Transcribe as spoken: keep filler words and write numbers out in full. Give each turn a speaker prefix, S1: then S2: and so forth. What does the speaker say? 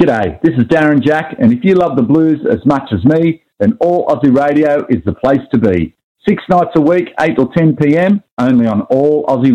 S1: G'day, this is Darren Jack, and if you love the blues as much as me, then All Aussie Radio is the place to be. Six nights a week, eight till ten p.m, only on All Aussie